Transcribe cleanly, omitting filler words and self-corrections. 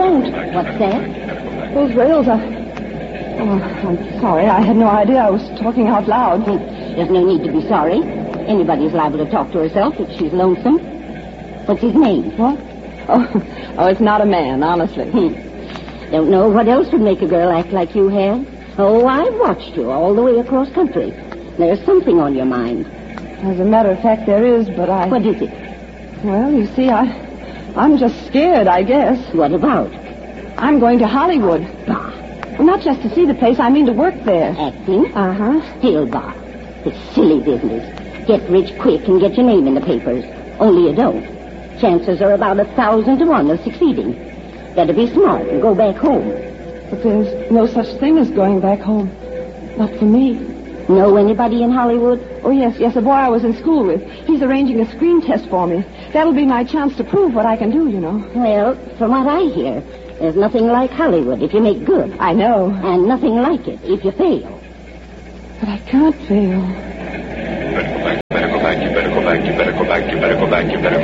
won't. What's that? Those rails are... Oh, I'm sorry. I had no idea I was talking out loud. There's no need to be sorry. Anybody's liable to talk to herself if she's lonesome. What's his name? What? Oh, it's not a man, honestly. Don't know what else would make a girl act like you have. Oh, I've watched you all the way across country. There's something on your mind. As a matter of fact, there is, but I... What is it? Well, you see, I'm just scared, I guess. What about? I'm going to Hollywood. Bah. Well, not just to see the place, I mean to work there. Acting? Uh-huh. Still, bah. It's silly business. Get rich quick and get your name in the papers. Only you don't. Chances are about 1,000 to 1 of succeeding. Better be smart and go back home. But there's no such thing as going back home. Not for me. Know anybody in Hollywood? Oh, yes, a boy I was in school with. He's arranging a screen test for me. That'll be my chance to prove what I can do, you know. Well, from what I hear, there's nothing like Hollywood if you make good. I know. And nothing like it if you fail. But I can't fail. You better go back, you better go back, you better go back, you better go back, you better